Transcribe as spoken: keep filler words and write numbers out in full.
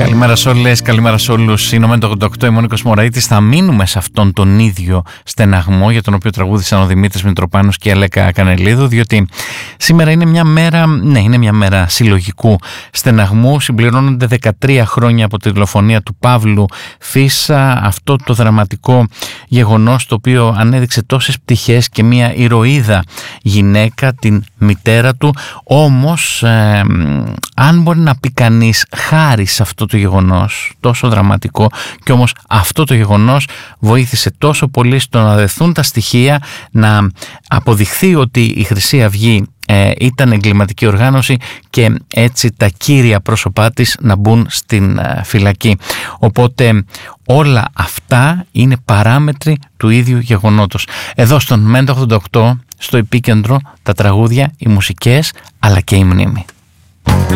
Καλημέρα σε όλες, καλημέρα σε όλους. Είναι ο Μεν το ογδόντα οκτώ, είμαι ο Νίκος Μωραΐτης. Θα μείνουμε σε αυτόν τον ίδιο στεναγμό για τον οποίο τραγούδησαν ο Δημήτρης Μητροπάνος και η Αλέκα Κανελίδου, διότι σήμερα είναι μια μέρα, ναι, είναι μια μέρα συλλογικού στεναγμού. Συμπληρώνονται δεκατρία χρόνια από τη δολοφονία του Παύλου Φίσα, αυτό το δραματικό γεγονός το οποίο ανέδειξε τόσες πτυχές και μια ηρωίδα γυναίκα, την μητέρα του. Όμως, ε, αν μπορεί να πει κανείς χάρη σε αυτό το γεγονός τόσο δραματικό, και όμως αυτό το γεγονός βοήθησε τόσο πολύ στο να δεθούν τα στοιχεία, να αποδειχθεί ότι η Χρυσή Αυγή ε, ήταν εγκληματική οργάνωση και έτσι τα κύρια πρόσωπά της να μπουν στην ε, φυλακή. Οπότε όλα αυτά είναι παράμετροι του ίδιου γεγονότος. Εδώ στον Μεν ογδόντα οκτώ, στο επίκεντρο, τα τραγούδια, οι μουσικές αλλά και η μνήμη.